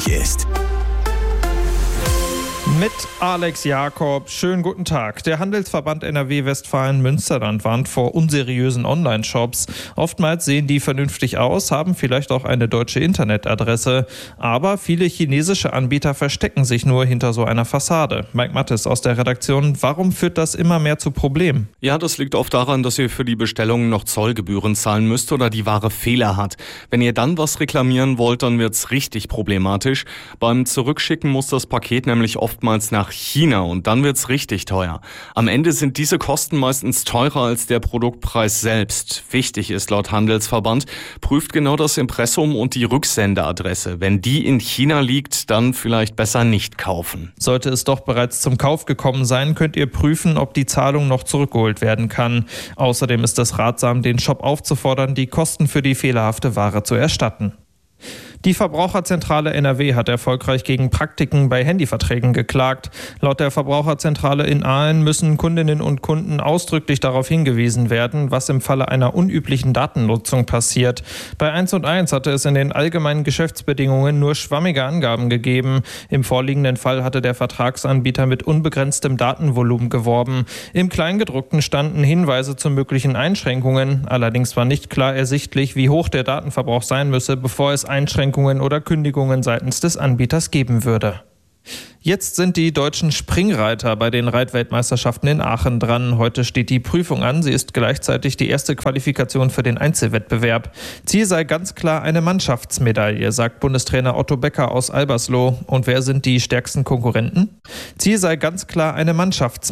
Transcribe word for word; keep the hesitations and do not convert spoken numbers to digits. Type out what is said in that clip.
wichtig ist. Mit Alex Jakob. Schönen guten Tag. Der Handelsverband N R W Westfalen-Münsterland warnt vor unseriösen Online-Shops. Oftmals sehen die vernünftig aus, haben vielleicht auch eine deutsche Internetadresse. Aber viele chinesische Anbieter verstecken sich nur hinter so einer Fassade. Mike Mattes aus der Redaktion. Warum führt das immer mehr zu Problemen? Ja, das liegt oft daran, dass ihr für die Bestellungen noch Zollgebühren zahlen müsst oder die Ware Fehler hat. Wenn ihr dann was reklamieren wollt, dann wird's richtig problematisch. Beim Zurückschicken muss das Paket nämlich oftmals nach China und dann wird's richtig teuer. Am Ende sind diese Kosten meistens teurer als der Produktpreis selbst. Wichtig ist laut Handelsverband, prüft genau das Impressum und die Rücksenderadresse. Wenn die in China liegt, dann vielleicht besser nicht kaufen. Sollte es doch bereits zum Kauf gekommen sein, könnt ihr prüfen, ob die Zahlung noch zurückgeholt werden kann. Außerdem ist es ratsam, den Shop aufzufordern, die Kosten für die fehlerhafte Ware zu erstatten. Die Verbraucherzentrale N R W hat erfolgreich gegen Praktiken bei Handyverträgen geklagt. Laut der Verbraucherzentrale in Aalen müssen Kundinnen und Kunden ausdrücklich darauf hingewiesen werden, was im Falle einer unüblichen Datennutzung passiert. Bei eins und eins hatte es in den allgemeinen Geschäftsbedingungen nur schwammige Angaben gegeben. Im vorliegenden Fall hatte der Vertragsanbieter mit unbegrenztem Datenvolumen geworben. Im Kleingedruckten standen Hinweise zu möglichen Einschränkungen. Allerdings war nicht klar ersichtlich, wie hoch der Datenverbrauch sein müsse, bevor es Einschränkungen oder Kündigungen seitens des Anbieters geben würde. Jetzt sind die deutschen Springreiter bei den Reitweltmeisterschaften in Aachen dran. Heute steht die Prüfung an. Sie ist gleichzeitig die erste Qualifikation für den Einzelwettbewerb. Ziel sei ganz klar eine Mannschaftsmedaille, sagt Bundestrainer Otto Becker aus Albersloh. Und wer sind die stärksten Konkurrenten? Ziel sei ganz klar eine Mannschaftsmedaille.